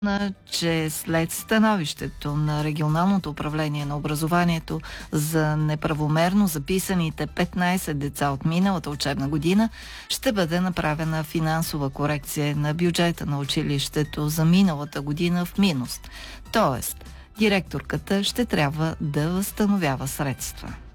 че след становището на регионалното управление на образованието за неправомерно записаните 15 деца от миналата учебна година, ще бъде направена финансова корекция на бюджета на училището за миналата година в минус. Тоест, директорката ще трябва да възстановява средства.